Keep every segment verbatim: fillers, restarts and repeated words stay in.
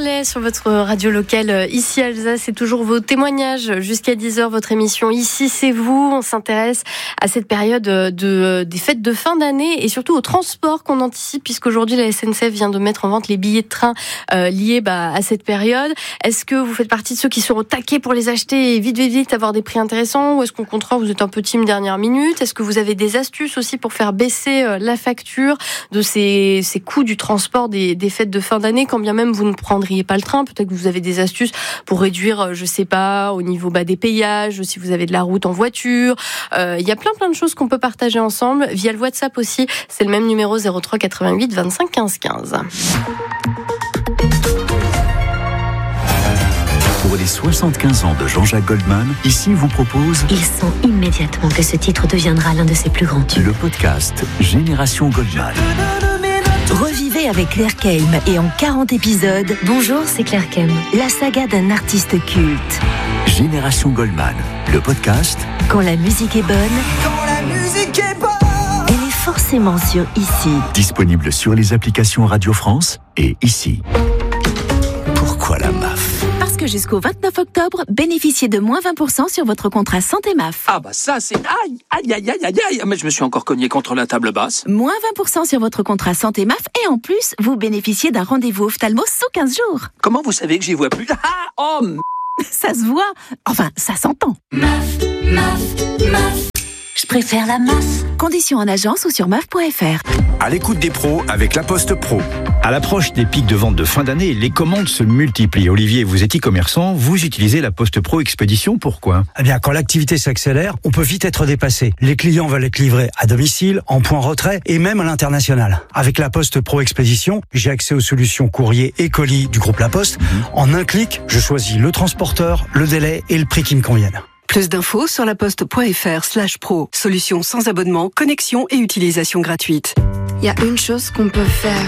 Harley sur votre radio locale ici Alsace. C'est toujours vos témoignages jusqu'à dix heures, votre émission Ici c'est vous. On s'intéresse à cette période de, des fêtes de fin d'année et surtout au transport qu'on anticipe, puisqu'aujourd'hui la S N C F vient de mettre en vente les billets de train euh, liés bah, à cette période. Est-ce que vous faites partie de ceux qui seront au taquet pour les acheter et vite vite vite avoir des prix intéressants, ou est-ce qu'au contraire vous êtes un peu team dernière minute? Est-ce que vous avez des astuces aussi pour faire baisser euh, la facture de ces, ces coûts du transport des, des fêtes de fin d'année, quand bien même vous ne prendriez pas le train? Peut-être que vous avez des astuces pour réduire, je sais pas, au niveau bah, des péages, si vous avez de la route en voiture. Euh, il y a plein plein de choses qu'on peut partager ensemble via le WhatsApp aussi. C'est le même numéro zéro trois quatre-vingt-huit vingt-cinq quinze quinze. Pour les soixante-quinze ans de Jean-Jacques Goldman, ici vous propose... Il sent immédiatement que ce titre deviendra l'un de ses plus grands tubes. Le podcast Génération Goldman. Revivez avec Claire Kelm et en quarante épisodes. Bonjour, c'est Claire Kelm. La saga d'un artiste culte. Génération Goldman, le podcast. Quand la musique est bonne. Quand la musique est bonne. Elle est forcément sur Ici. Disponible sur les applications Radio France et Ici. Pourquoi la M A F? Parce que jusqu'au vingt-neuf octobre, bénéficiez de moins vingt pour cent sur votre contrat Santé M A F. Ah bah ça c'est... Aïe, aïe, aïe, aïe, aïe, aïe. Mais je me suis encore cogné contre la table basse. Moins vingt pour cent sur votre contrat Santé M A F et en plus, vous bénéficiez d'un rendez-vous ophtalmo sous quinze jours. Comment vous savez que j'y vois plus? Ah, oh m... Ça se voit. Enfin, ça s'entend. M A F, M A F, M A F. Je préfère la M A F. Conditions en agence ou sur M A F point F R. À l'écoute des pros avec La Poste Pro. À l'approche des pics de vente de fin d'année, les commandes se multiplient. Olivier, vous êtes e-commerçant, vous utilisez La Poste Pro Expédition, pourquoi? Eh bien, quand l'activité s'accélère, on peut vite être dépassé. Les clients veulent être livrés à domicile, en point retrait et même à l'international. Avec La Poste Pro Expédition, j'ai accès aux solutions courrier et colis du groupe La Poste. Mmh. En un clic, je choisis le transporteur, le délai et le prix qui me conviennent. Plus d'infos sur laposte.fr slash pro. Solution sans abonnement, connexion et utilisation gratuite. Il y a une chose qu'on peut faire.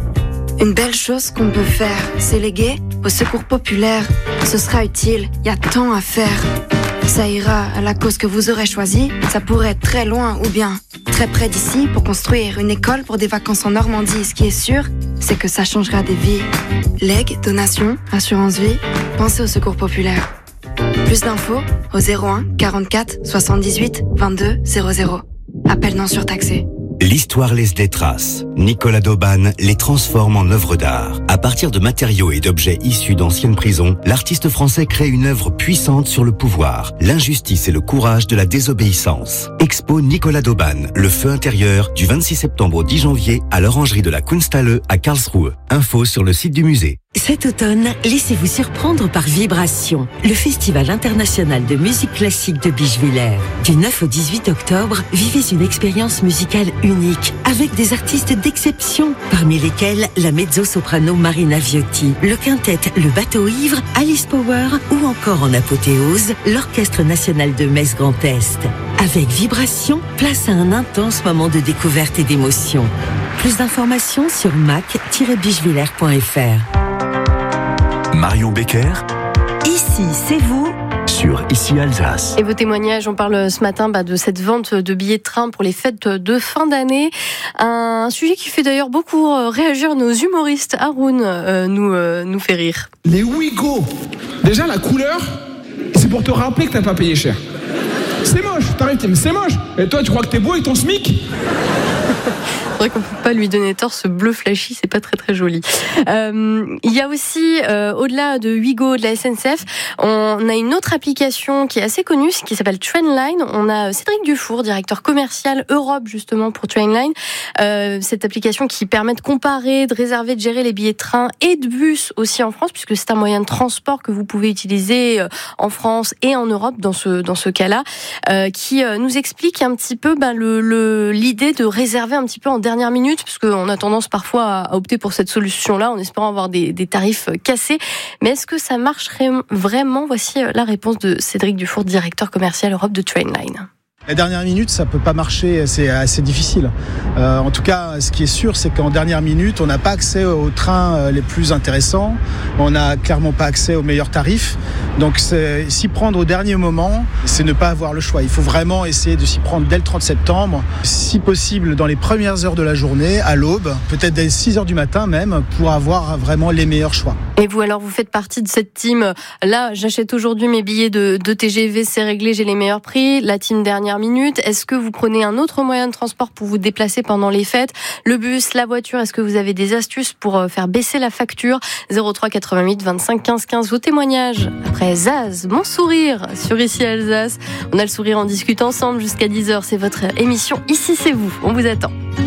Une belle chose qu'on peut faire. C'est léguer au secours populaire. Ce sera utile, il y a tant à faire. Ça ira à la cause que vous aurez choisie. Ça pourrait être très loin ou bien très près d'ici pour construire une école pour des vacances en Normandie. Ce qui est sûr, c'est que ça changera des vies. Legs, donations, assurance vie, pensez au secours populaire. Plus d'infos au zéro un quarante-quatre soixante-dix-huit vingt-deux zéro zéro. Appel non surtaxé. L'histoire laisse des traces. Nicolas Dauban les transforme en œuvres d'art. À partir de matériaux et d'objets issus d'anciennes prisons, l'artiste français crée une œuvre puissante sur le pouvoir, l'injustice et le courage de la désobéissance. Expo Nicolas Dauban, le feu intérieur, du vingt-six septembre au dix janvier à l'orangerie de la Kunsthalle à Karlsruhe. Info sur le site du musée. Cet automne, laissez-vous surprendre par Vibration, le festival international de musique classique de Bischwiller. Du neuf au dix-huit octobre, vivez une expérience musicale unique, avec des artistes d'exception, parmi lesquels la mezzo-soprano Marina Viotti, le quintet Le Bateau Ivre, Alice Power ou encore en apothéose, l'Orchestre National de Metz Grand Est. Avec Vibration, place à un intense moment de découverte et d'émotion. Plus d'informations sur mac tiret bischwiller point f r. Marion Becker. Ici, c'est vous. Sur Ici Alsace. Et vos témoignages, on parle ce matin bah, de cette vente de billets de train pour les fêtes de fin d'année. Un sujet qui fait d'ailleurs beaucoup réagir nos humoristes. Haroun euh, nous, euh, nous fait rire. Les Ouigo. Déjà, la couleur, c'est pour te rappeler que t'as pas payé cher. C'est moche, t'arrives, tu dis, mais c'est moche. Et toi, tu crois que t'es beau avec ton SMIC? C'est vrai qu'on peut pas lui donner tort, ce bleu flashy, c'est pas très très joli. Euh, il y a aussi, euh, au-delà de Ouigo, de la S N C F, on a une autre application qui est assez connue, qui s'appelle Trainline. On a Cédric Dufour, directeur commercial Europe justement pour Trainline. Euh, cette application qui permet de comparer, de réserver, de gérer les billets de train et de bus aussi en France, puisque c'est un moyen de transport que vous pouvez utiliser en France et en Europe dans ce dans ce cas-là, euh, qui euh, nous explique un petit peu ben, le, le l'idée de réserver un petit peu en dernière minute, parce qu'on a tendance parfois à opter pour cette solution-là en espérant avoir des, des tarifs cassés. Mais est-ce que ça marcherait vraiment? Voici la réponse de Cédric Dufour, directeur commercial Europe de Trainline. La dernière minute, ça peut pas marcher, c'est assez difficile. Euh, en tout cas, ce qui est sûr, c'est qu'en dernière minute, on n'a pas accès aux trains les plus intéressants, on n'a clairement pas accès aux meilleurs tarifs. Donc c'est, s'y prendre au dernier moment, c'est ne pas avoir le choix. Il faut vraiment essayer de s'y prendre dès le trente septembre, si possible dans les premières heures de la journée, à l'aube, peut-être dès six heures du matin même, pour avoir vraiment les meilleurs choix. Et vous alors, vous faites partie de cette team, là j'achète aujourd'hui mes billets de, de T G V, c'est réglé, j'ai les meilleurs prix, la team dernière minute. Est-ce que vous prenez un autre moyen de transport pour vous déplacer pendant les fêtes? Le bus, la voiture, est-ce que vous avez des astuces pour faire baisser la facture? zéro trois quatre-vingt-huit vingt-cinq quinze quinze, vos témoignages. Après Zaz, mon sourire sur Ici Alsace. On a le sourire, on discute ensemble jusqu'à dix heures, c'est votre émission Ici c'est vous, on vous attend.